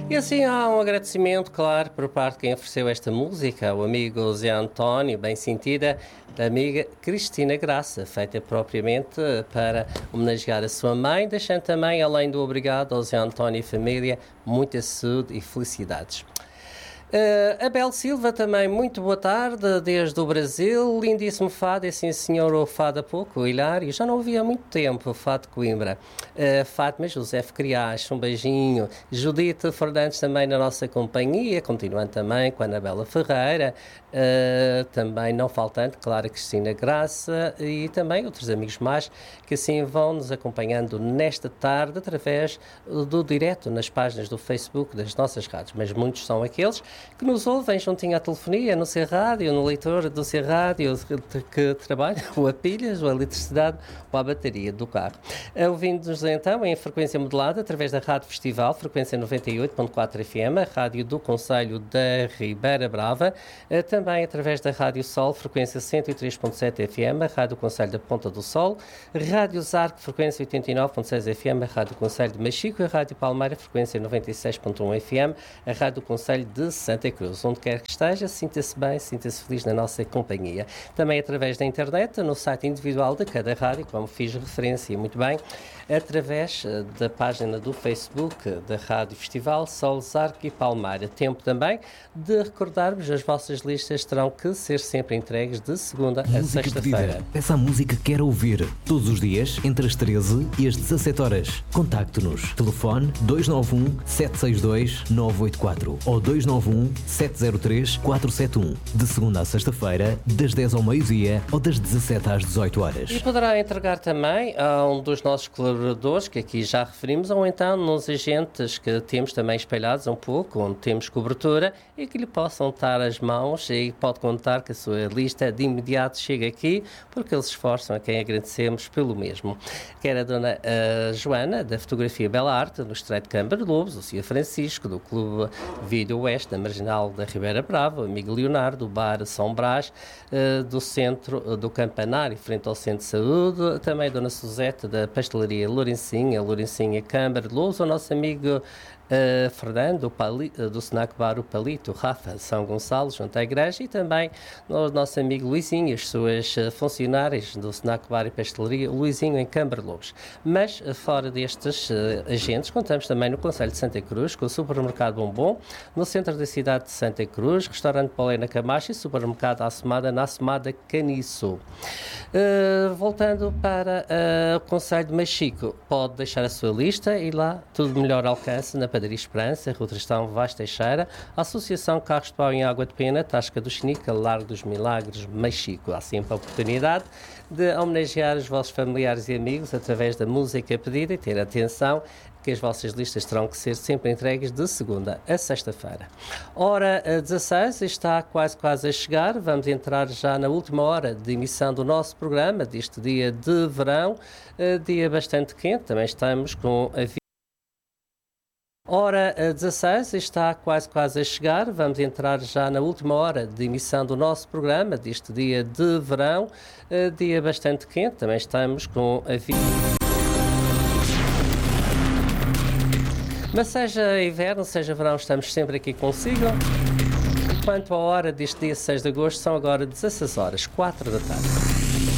E assim há um agradecimento, claro, por parte de quem ofereceu esta música, o amigo Zé António, bem sentida, da amiga Cristina Graça, feita propriamente para homenagear a sua mãe, deixando também, além do obrigado ao Zé António e família, muita saúde e felicidades. Abel Silva também, muito boa tarde, desde o Brasil, lindíssimo fado, sim senhor, o fado há pouco, o Hilário, já não ouvi há muito tempo o fado de Coimbra. Fátima José Criás, um beijinho. Judite Fernandes também na nossa companhia, continuando também com a Anabela Ferreira, também não faltando, claro, a Cristina Graça e também outros amigos mais que assim vão nos acompanhando nesta tarde através do direto nas páginas do Facebook das nossas rádios, mas muitos são aqueles que nos ouvem juntinho à telefonia, no seu rádio, no leitor do seu rádio, que trabalha ou a pilhas, ou a eletricidade, ou a bateria do carro. Ouvindo-nos então em frequência modulada, através da Rádio Festival, frequência 98.4 FM, a rádio do Concelho da Ribeira Brava, também através da Rádio Sol, frequência 103.7 FM, a rádio do Concelho da Ponta do Sol, Rádio Zarco, frequência 89.6 FM, a rádio do Concelho de Machico, e a Rádio Palmeira, frequência 96.1 FM, a rádio do Concelho de Santa Cruz. Onde quer que esteja, sinta-se bem, sinta-se feliz na nossa companhia. Também através da internet, no site individual de cada rádio, como fiz referência muito bem, através da página do Facebook da Rádio Festival, Sol, Zarco e Palmeira. Tempo também de recordarmos, as vossas listas terão que ser sempre entregues de segunda a sexta-feira. Peça a música que quer ouvir, todos os dias, entre as 13 e as 17 horas. Contacte-nos. Telefone 291 762 984 ou 291 703 471. De segunda a sexta-feira, das 10 ao meio-dia ou das 17 às 18 horas. E poderá entregar também a um dos nossos colaboradores, que aqui já referimos, ou então nos agentes que temos também espalhados um pouco, onde temos cobertura, e que lhe possam dar as mãos, e pode contar que a sua lista de imediato chega aqui, porque eles se esforçam, a quem agradecemos pelo mesmo. Quer a dona Joana, da Fotografia Bela Arte, no Estreito de Câmara de Lobos, o Sr. Francisco, do Clube Vídeo Oeste, da Marginal da Ribeira Brava, o amigo Leonardo, do Bar São Brás, do Centro do Campanário, frente ao Centro de Saúde, também a dona Suzete, da Pastelaria Lourencinha Câmara de Lobos, o nosso amigo Fernando, do Snack Bar O Palito, Rafa, São Gonçalo, junto à igreja, e também o nosso amigo Luizinho, as suas funcionárias do Snack Bar e Pastelaria Luizinho em Câmara de Lobos. Mas fora destes agentes, contamos também no Concelho de Santa Cruz, com o Supermercado Bombom, no centro da cidade de Santa Cruz, Restaurante Paulina Camacho e Supermercado Assomada, na Assomada Caniço. Voltando para o Concelho de Machico, pode deixar a sua lista e lá tudo melhor alcance na Padaria Esperança, Rua Tristão Vaz Teixeira, Associação Carros de Pau em Água de Pena, Tasca do Chinica, Largo dos Milagres, Machico. Há sempre a oportunidade de homenagear os vossos familiares e amigos através da música pedida e ter atenção que as vossas listas terão que ser sempre entregues de segunda a sexta-feira. Hora 16, está quase a chegar, vamos entrar já na última hora de emissão do nosso programa, deste dia de verão, dia bastante quente, também estamos com a Hora 16, está quase a chegar, vamos entrar já na última hora de emissão do nosso programa, deste dia de verão, dia bastante quente, também estamos com a Mas seja inverno, seja verão, estamos sempre aqui consigo. Quanto à hora deste dia 6 de agosto, são agora 16 horas, 4 da tarde.